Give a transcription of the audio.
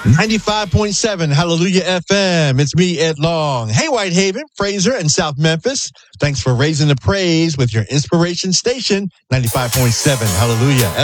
95.7 Hallelujah FM. It's me, Ed Long. Hey, Whitehaven, Fraser, and South Memphis. Thanks for raising the praise with your inspiration station, 95.7 Hallelujah